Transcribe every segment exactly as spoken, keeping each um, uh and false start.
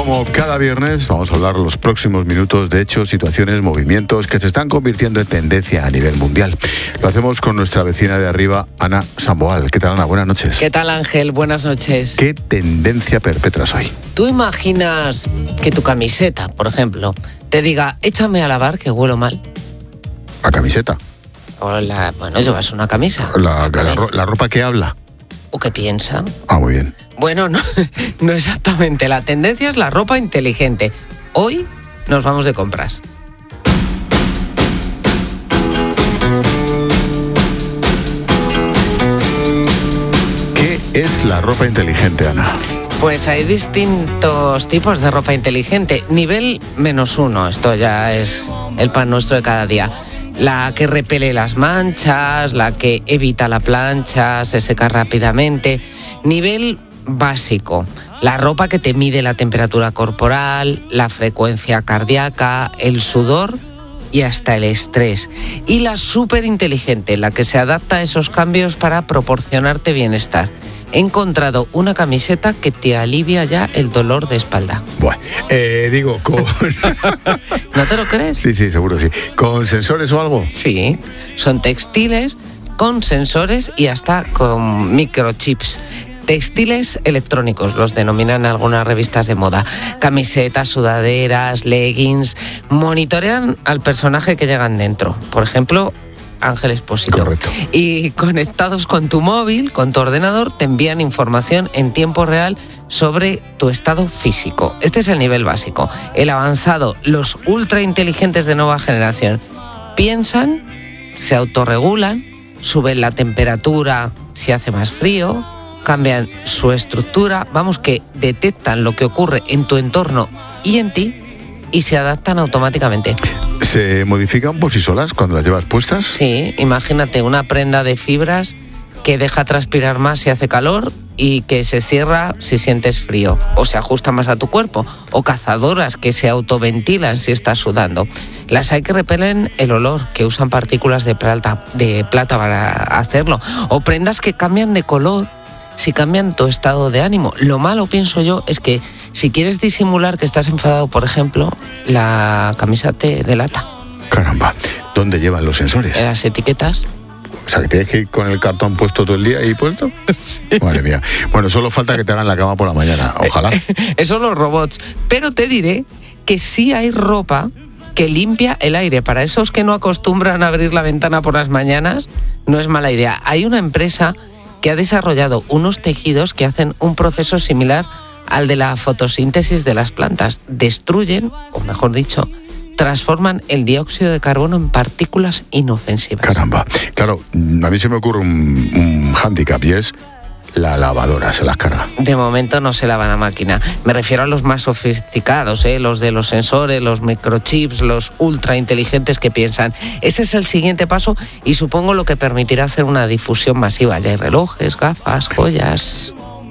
Como cada viernes vamos a hablar los próximos minutos de hechos, situaciones, movimientos que se están convirtiendo en tendencia a nivel mundial. Lo hacemos con nuestra vecina de arriba, Ana Samboal. ¿Qué tal, Ana? Buenas noches. ¿Qué tal, Ángel? Buenas noches. ¿Qué tendencia perpetras hoy? ¿Tú imaginas que tu camiseta, por ejemplo, te diga, échame a lavar que huelo mal? ¿La camiseta? O la, bueno, llevas una camisa. La, una camisa. la, la ropa que habla. ¿O qué piensa? Ah, muy bien. Bueno, no, no exactamente. La tendencia es la ropa inteligente. Hoy nos vamos de compras. ¿Qué es la ropa inteligente, Ana? Pues hay distintos tipos de ropa inteligente. Nivel menos uno, esto ya es el pan nuestro de cada día. La que repele las manchas, la que evita la plancha, se seca rápidamente. Nivel básico, la ropa que te mide la temperatura corporal, la frecuencia cardíaca, el sudor y hasta el estrés. Y la súper inteligente, la que se adapta a esos cambios para proporcionarte bienestar. He encontrado una camiseta que te alivia ya el dolor de espalda. Bueno, eh, digo, con... ¿No te lo crees? Sí, sí, seguro, sí. ¿Con sensores o algo? Sí, son textiles con sensores y hasta con microchips. Textiles electrónicos, los denominan algunas revistas de moda. Camisetas, sudaderas, leggings, monitorean al personaje que llegan dentro. Por ejemplo, Ángel Expósito. Correcto. Y conectados con tu móvil, con tu ordenador, te envían información en tiempo real sobre tu estado físico. Este es el nivel básico. El avanzado, los ultra inteligentes de nueva generación, piensan, se autorregulan, suben la temperatura si hace más frío, cambian su estructura, vamos, que detectan lo que ocurre en tu entorno y en ti y se adaptan automáticamente. ¿Se modifican por sí solas cuando las llevas puestas? Sí, imagínate una prenda de fibras que deja transpirar más si hace calor y que se cierra si sientes frío, o se ajusta más a tu cuerpo, o cazadoras que se autoventilan si estás sudando. Las hay que repelen el olor, que usan partículas de plata, de plata para hacerlo, o prendas que cambian de color si cambian tu estado de ánimo. Lo malo, pienso yo, es que si quieres disimular que estás enfadado, por ejemplo, la camisa te delata. Caramba, ¿dónde llevan los sensores? En las etiquetas. O sea, que tienes que ir con el cartón puesto todo el día ahí puesto. Sí. Madre mía. Bueno, solo falta que te hagan la cama por la mañana, ojalá. Eso los robots. Pero te diré que sí hay ropa que limpia el aire. Para esos que no acostumbran a abrir la ventana por las mañanas, no es mala idea. Hay una empresa que ha desarrollado unos tejidos que hacen un proceso similar al de la fotosíntesis de las plantas. Destruyen, o mejor dicho, transforman el dióxido de carbono en partículas inofensivas. Caramba. Claro, a mí se me ocurre un, un hándicap y es la lavadora, se las carga. De momento no se lavan a máquina. Me refiero a los más sofisticados, ¿eh? Los de los sensores, los microchips, los ultra inteligentes que piensan. Ese es el siguiente paso y supongo lo que permitirá hacer una difusión masiva. Ya hay relojes, gafas, joyas.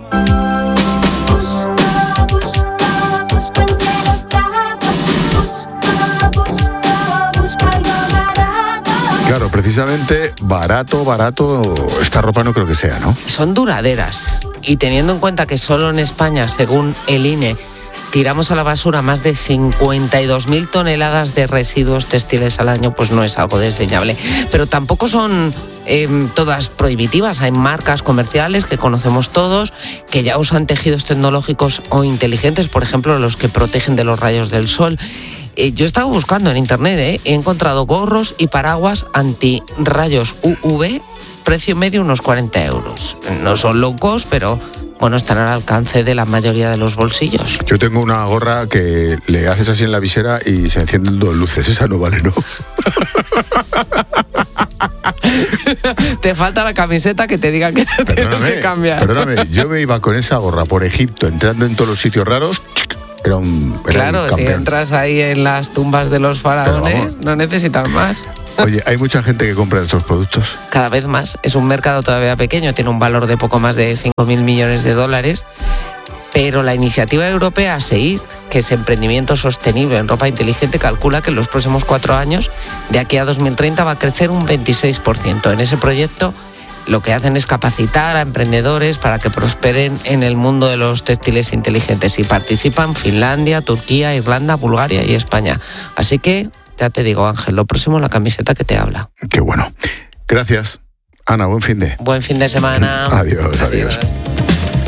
Claro, precisamente barato, barato, esta ropa no creo que sea, ¿no? Son duraderas. Y teniendo en cuenta que solo en España, según el I N E, tiramos a la basura más de cincuenta y dos mil toneladas de residuos textiles al año, pues no es algo desdeñable. Pero tampoco son eh, todas prohibitivas. Hay marcas comerciales que conocemos todos que ya usan tejidos tecnológicos o inteligentes, por ejemplo, los que protegen de los rayos del sol. Eh, yo he estado buscando en internet, ¿eh? He encontrado gorros y paraguas antirrayos U V, precio medio unos cuarenta euros. No son low cost, pero bueno, están al alcance de la mayoría de los bolsillos. Yo tengo una gorra que le haces así en la visera y se encienden dos luces. Esa no vale, ¿no? Te falta la camiseta que te diga que te tienes que cambiar. Perdóname, yo me iba con esa gorra por Egipto, entrando en todos los sitios raros. Era un, era claro, un campeón. Si entras ahí en las tumbas de los faraones, no necesitas más. Oye, ¿hay mucha gente que compra estos productos? Cada vez más. Es un mercado todavía pequeño, tiene un valor de poco más de cinco mil millones de dólares. Pero la iniciativa europea SEIST, que es Emprendimiento Sostenible en Ropa Inteligente, calcula que en los próximos cuatro años, de aquí a dos mil treinta, va a crecer un veintiséis por ciento. En ese proyecto lo que hacen es capacitar a emprendedores para que prosperen en el mundo de los textiles inteligentes. Y participan Finlandia, Turquía, Irlanda, Bulgaria y España. Así que, ya te digo, Ángel, lo próximo la camiseta que te habla. Qué bueno. Gracias. Ana, buen fin de. Buen fin de semana. Adiós, adiós. adiós.